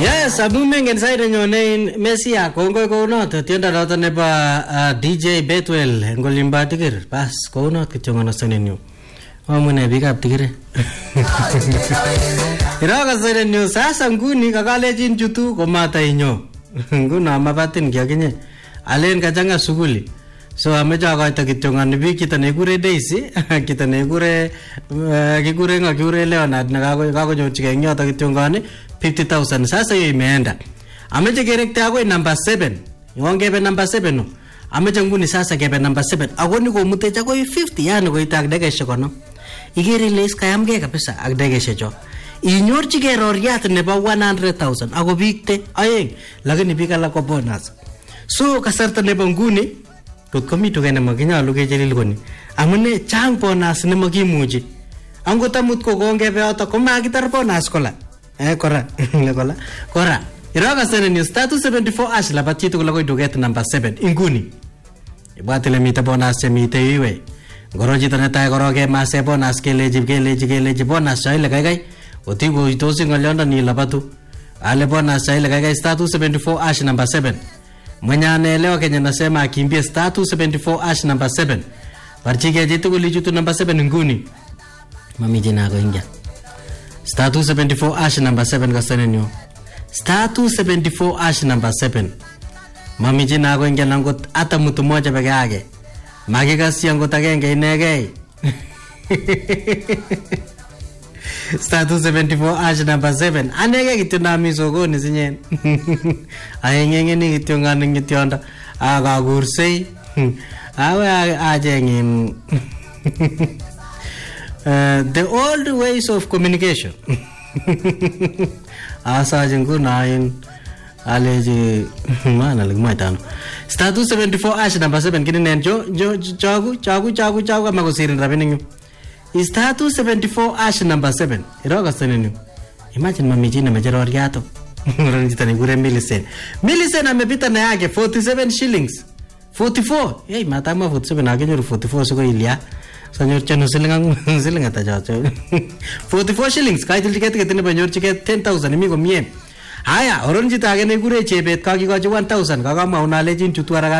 Yes, amu mengen saire nyone Messi akongoi kounoto tiendo noto nebo DJ Betwell ngolimba Tigir. Bas kounot kityo ngono senenyu. Amune bikap Tigire. Iraka senenyu sasa nguni kakalejin chutu komata inyo. Nguno mabatin kiakinye. Alen kachanga suguli. So amecha akaita kityo ngani bik kita nekure Daisy, kita nekure kikure Leonard na kakonyorchike eng yoto kityo ngani 50,000. Sasa hiyo imeenda. Amecha kerekte akoi number 7. Yongebe number 7 no. Amecha nguni sasa kebe number 7. Akoni komutecha akoi 50 yani koita ak dekeshek kono. Ikere ile iskayamge kabisa ak dekeshek cho. Inyorchike roriat nebo 100,000 ako bikte aeng lakini bik alak ko bonus. So kasarta nebo nguni kot komi tuge nemakinyalu kecheril koni. Amune chang bonus nemakimuchi. Angot amut ko kongebe yoto komakitar bonus kola. Kora. Iraka seneni status 74 ash labat chitu kula koi duget number 7 inguni. Ibwatile mite bonus chemite iwe. Ngoro chito netai koroke mase bonus keleji bonus chaile kaikai. Otigo itosi ngolyondo ni labatu. Ale bonus chaile kaikai status 74 ash number 7. Mwenye anaelewa Kenya nasema akimbie status 74 ash number 7. Parchike jitu kulichutu number 7 nguni. Mami jina ako ingia. Status 74 ash number 7 kasene nyo. Status 74 ash number 7. Mami jina ako ingia nangot ata mtu moja peke yake. Maki kasi yangot agenge inegei. Status 74 ash number 7. Anege kityo nami sokoni sinyen. Ayengenge ni kityo ngani kityo akakursei. Awe ajengin. The old ways of communication. Asa jengu nain aleji mana lagi maitano. Status 74 ash number 7 kini nen chagu kama kusirin rabiningu. Status 74 ash number 7. Iroga senenu. Imagine mamiji na mejero riato. Mranjita ni gure Millicent. Millicent amepita na yake 47 shillings. 44. Hey, matama 47 akenyoru 44 siko ilia. Sanyor chano silinga tajacho. 44 shillings kaitil ticket ketine banyor ticket 10,000 imi ko mie. Haya, oronjita agene gure chebet kakikochi 1,000 kakama unalejin chutu araga